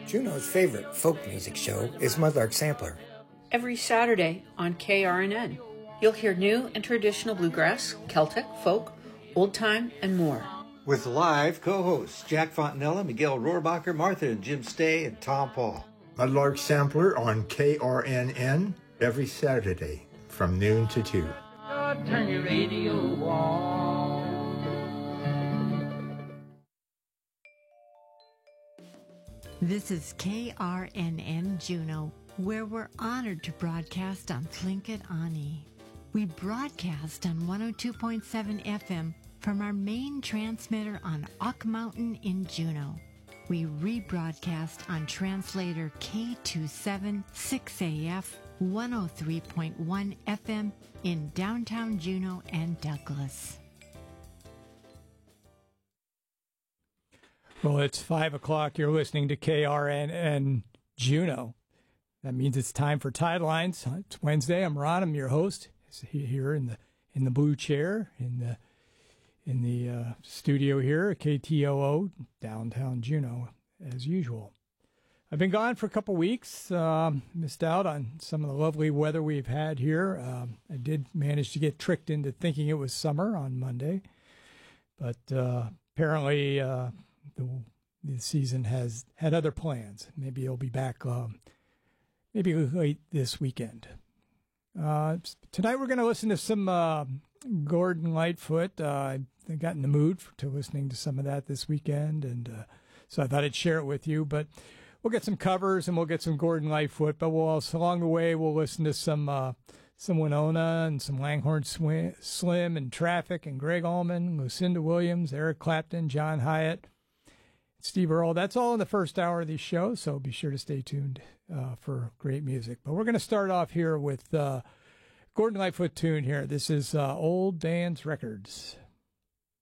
Juneau's favorite folk music show is Mudlark Sampler. Every Saturday on KRNN, you'll hear new and traditional bluegrass, Celtic, folk, old time, and more. With live co-hosts Jack Fontanella, Miguel Rohrbacher, Martha and Jim Stay, and Tom Paul. Mudlark Sampler on KRNN every Saturday from noon to 2. Turn your radio on. This is KRNN Juneau, where we're honored to broadcast on Tlingit Ani. We broadcast on 102.7 FM from our main transmitter on Ock Mountain in Juneau. We rebroadcast on translator K276AF 103.1 FM in downtown Juneau and Douglas. Well, it's 5 o'clock. You're listening to KRNN Juneau. That means it's time for Tidelines. It's Wednesday. I'm Ron. I'm your host. Here in the blue chair in the studio here at KTOO downtown Juneau as usual. I've been gone for a couple weeks. Missed out on some of the lovely weather we've had here. I did manage to get tricked into thinking it was summer on Monday, but apparently. The season has had other plans. Maybe it'll be back maybe late this weekend. Tonight we're going to listen to some Gordon Lightfoot. I got in the mood to listening to some of that this weekend, and so I thought I'd share it with you. But we'll get some covers and we'll get some Gordon Lightfoot. But we'll also, along the way, we'll listen to some Winona and some Langhorne Slim and Traffic and Greg Allman, Lucinda Williams, Eric Clapton, John Hyatt, Steve Earle. That's all in the first hour of the show, so be sure to stay tuned for great music. But we're going to start off here with Gordon Lightfoot tune here. This is Old Dan's Records.